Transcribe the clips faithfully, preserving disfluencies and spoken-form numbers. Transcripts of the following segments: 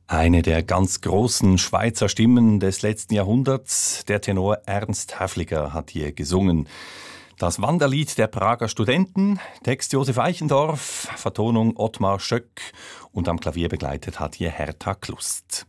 Eine der ganz großen Schweizer Stimmen des letzten Jahrhunderts, der Tenor Ernst Häfliger, hat hier gesungen. Das Wanderlied der Prager Studenten, Text Josef Eichendorff, Vertonung Ottmar Schöck und am Klavier begleitet hat hier Hertha Klust.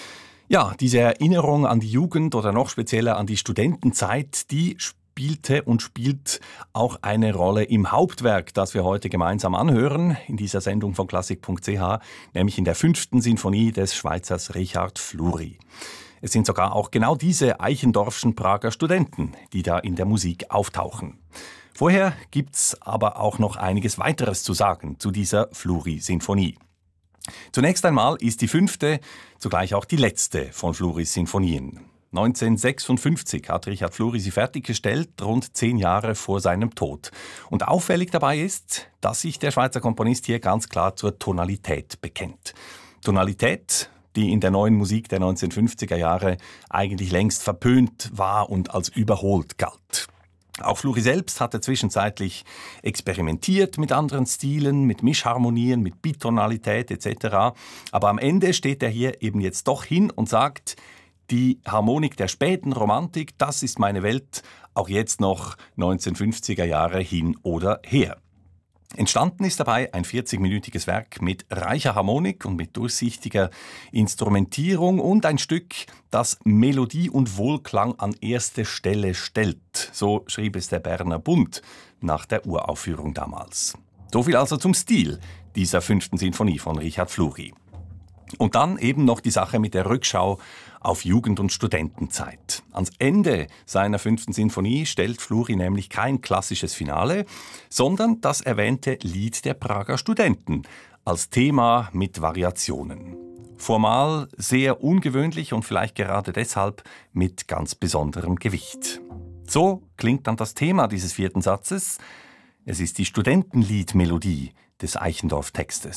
Ja, diese Erinnerung an die Jugend oder noch spezieller an die Studentenzeit, die spielte und spielt auch eine Rolle im Hauptwerk, das wir heute gemeinsam anhören, in dieser Sendung von klassik punkt c h, nämlich in der fünften Sinfonie des Schweizers Richard Fluri. Es sind sogar auch genau diese Eichendorffschen Prager Studenten, die da in der Musik auftauchen. Vorher gibt's aber auch noch einiges weiteres zu sagen zu dieser Fluri-Sinfonie. Zunächst einmal ist die fünfte zugleich auch die letzte von Fluris Sinfonien. neunzehnhundertsechsundfünfzig hat Richard Fluri sie fertiggestellt, rund zehn Jahre vor seinem Tod. Und auffällig dabei ist, dass sich der Schweizer Komponist hier ganz klar zur Tonalität bekennt. Tonalität, die in der neuen Musik der neunzehnhundertfünfziger Jahre eigentlich längst verpönt war und als überholt galt. Auch Fluri selbst hatte zwischenzeitlich experimentiert mit anderen Stilen, mit Mischharmonien, mit Bitonalität et cetera. Aber am Ende steht er hier eben jetzt doch hin und sagt, die Harmonik der späten Romantik, das ist meine Welt, auch jetzt noch neunzehnhundertfünfziger Jahre hin oder her. Entstanden ist dabei ein vierzigminütiges Werk mit reicher Harmonik und mit durchsichtiger Instrumentierung und ein Stück, das Melodie und Wohlklang an erste Stelle stellt. So schrieb es der Berner Bund nach der Uraufführung damals. So viel also zum Stil dieser fünften Sinfonie von Richard Fluri. Und dann eben noch die Sache mit der Rückschau auf Jugend- und Studentenzeit. Ans Ende seiner fünften Sinfonie stellt Fluri nämlich kein klassisches Finale, sondern das erwähnte Lied der Prager Studenten als Thema mit Variationen. Formal sehr ungewöhnlich und vielleicht gerade deshalb mit ganz besonderem Gewicht. So klingt dann das Thema dieses vierten Satzes. Es ist die Studentenliedmelodie des Eichendorff-Textes.